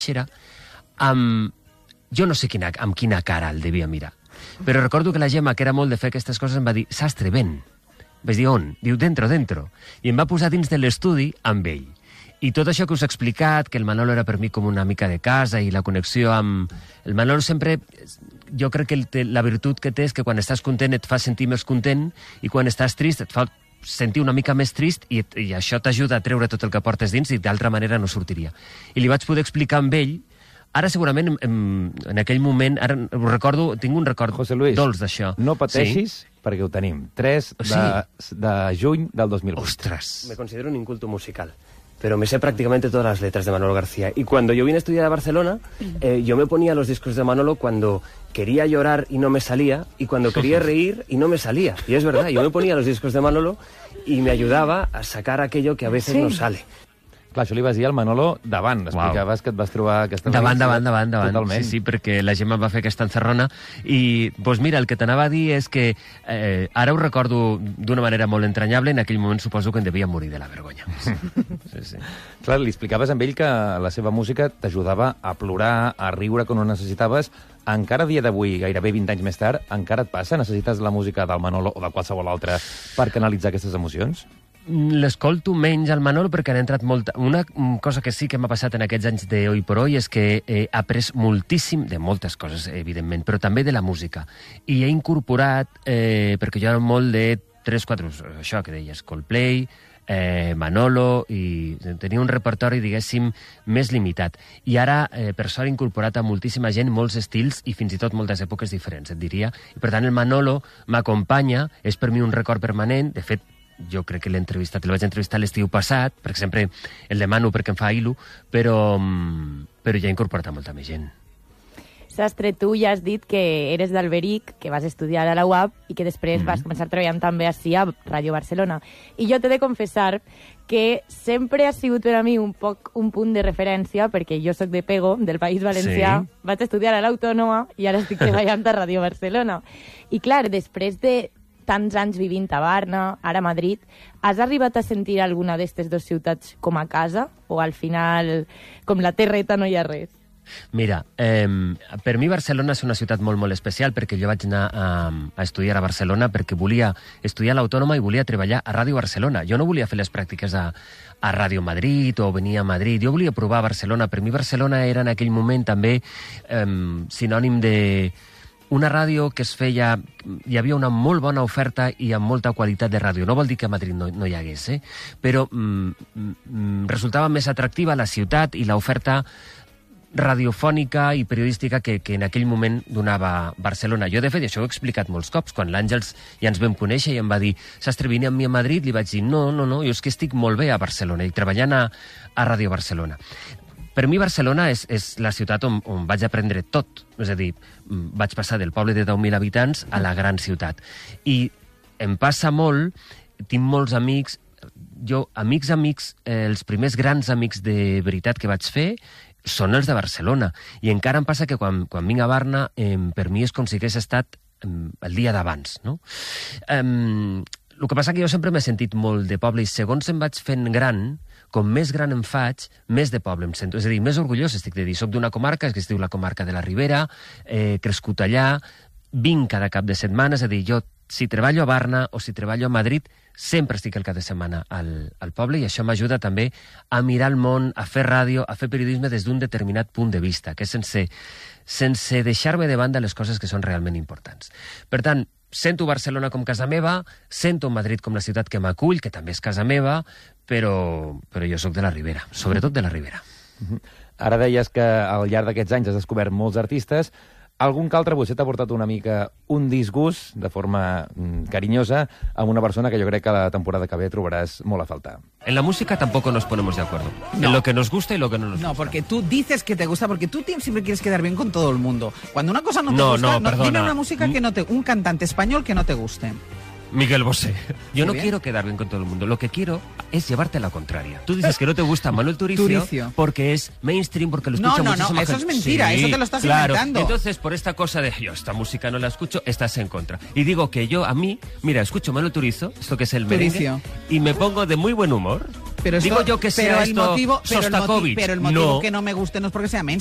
conèixer, jo no sé amb quina cara el devia mirar, però recordo que la Gemma, que era molt de fer aquestes coses, em va dir, sastre, ven. Vaig dir, on? Diu, dentro. I em va posar dins de l'estudi amb ell. I tot això que us he explicat, que el Manolo era per mi com una mica de casa i la connexió amb... El Manolo sempre... Jo crec que la virtut que té és que quan estàs content et fa sentir més content i quan estàs trist et fa sentir una mica més trist i això t'ajuda a treure tot el que portes dins i d'altra manera no sortiria. I li vaig poder explicar amb ell. Ara segurament en aquell moment, ara ho recordo, tinc un record dolç d'això. No pateixis, perquè ho tenim. 3 de juny del 2008. Ostres. Me considero un inculto musical, pero me sé prácticamente todas las letras de Manolo García. Y cuando yo vine a estudiar a Barcelona, yo me ponía los discos de Manolo cuando quería llorar y no me salía, y cuando quería reír y no me salía. Y es verdad, yo me ponía los discos de Manolo y me ayudaba a sacar aquello que a veces no sale. Clar, això li vas dir al Manolo davant. Explicaves que et vas trobar aquesta... Davant. Totalment. Sí, perquè la Gemma va fer aquesta encerrona. I, doncs mira, el que t'anava a dir és que ara ho recordo d'una manera molt entranyable, en aquell moment suposo que en devia morir de la vergonya. Sí. Clar, li explicaves amb ell que la seva música t'ajudava a plorar, a riure quan ho necessitaves. Encara a dia d'avui, gairebé 20 anys més tard, encara et passa? Necessites la música del Manolo o de qualsevol altre per canalitzar aquestes emocions? L'escolto menys al Manolo perquè han entrat molta... Una cosa que sí que m'ha passat en aquests anys de Hoy por Hoy és que he après moltíssim de moltes coses, evidentment, però també de la música. I he incorporat, perquè jo era molt de 3-4, això que deies, Coldplay, Manolo, i tenia un repertori, diguéssim, més limitat. I ara, per sort, he incorporat a moltíssima gent molts estils i fins i tot moltes èpoques diferents, et diria. I per tant, el Manolo m'acompanya, és per mi un record permanent. De fet, jo crec que el vaig entrevistar l'estiu passat, perquè sempre el demano perquè em fa il·lu, però ja he incorporat a molta més gent. Sastre, tu ja has dit que eres d'Alberic, que vas estudiar a la UAB i que després vas començar treballant també així a Ràdio Barcelona. I jo t'he de confessar que sempre ha sigut per a mi un punt de referència, perquè jo sóc de Pego, del País Valencià, vaig estudiar a l'Autònoma i ara estic treballant a Ràdio Barcelona. I clar, després de tants anys vivint a Barna, ara a Madrid, has arribat a sentir alguna d'aquestes dues ciutats com a casa? O al final, com la terreta, no hi ha res? Mira, per mi Barcelona és una ciutat molt, molt especial perquè jo vaig anar a estudiar a Barcelona perquè volia estudiar a l'Autònoma i volia treballar a Ràdio Barcelona. Jo no volia fer les pràctiques a Ràdio Madrid o venir a Madrid. Jo volia provar Barcelona. Per mi Barcelona era en aquell moment també sinònim de... Una ràdio que es feia... Hi havia una molt bona oferta i amb molta qualitat de ràdio. No vol dir que a Madrid no hi hagués, però resultava més atractiva la ciutat i l'oferta radiofònica i periodística que en aquell moment donava Barcelona. Jo, de fet, això ho he explicat molts cops. Quan l'Àngels ja ens vam conèixer i em va dir «Sastre, vine amb mi a Madrid», li vaig dir «No, jo és que estic molt bé a Barcelona i treballant a Ràdio Barcelona». Per mi Barcelona és la ciutat on vaig aprendre tot. És a dir, vaig passar del poble de 10.000 habitants a la gran ciutat. I em passa molt, tinc molts amics, els primers grans amics de veritat que vaig fer són els de Barcelona. I encara em passa que quan vinc a Barna, per mi és com si hagués estat el dia d'abans, no? El que passa que jo sempre m'he sentit molt de poble i segons em vaig fent gran, com més gran em faig, més de poble em sento. És a dir, més orgullós estic de dir. Soc d'una comarca que es diu la comarca de la Ribera, crescut allà, vinc cada cap de setmana, és a dir, jo si treballo a Barna o si treballo a Madrid, sempre estic el cap de setmana al poble i això m'ajuda també a mirar el món, a fer ràdio, a fer periodisme des d'un determinat punt de vista, que és sense deixar-me de banda les coses que són realment importants. Per tant, sento Barcelona com casa meva, sento Madrid com la ciutat que m'acull, que també és casa meva, però jo sóc de la Ribera, sobretot de la Ribera. Ara deies que al llarg d'aquests anys has descobert molts artistes. Algun que altre potser t'ha portat una mica un disgust, de forma carinyosa, amb una persona que jo crec que la temporada que ve trobaràs molt a faltar. En la música tampoco nos ponemos de acuerdo. No. En lo que nos gusta y lo que no nos gusta. No, porque tú dices que te gusta, porque tú siempre quieres quedar bien con todo el mundo. Cuando una cosa no te gusta, perdona. Dime una música que no te... Un cantante español que no te guste. Miguel Bosé. Yo no quiero quedar bien con todo el mundo. Lo que quiero es llevarte la contraria. Tú dices que no te gusta Manuel Turicio porque es mainstream, porque lo escucha muchísima gente. No, eso es mentira, sí, eso te lo estás inventando. Entonces, por esta cosa de yo esta música no la escucho, estás en contra. Y digo que yo, a mí, mira, escucho Manuel Turizo, esto que es el merengue, y me pongo de muy buen humor. Pero Digo yo que sea pero esto el motivo Sostakovich. pero el motivo No. que no me guste no es porque sea mainstream.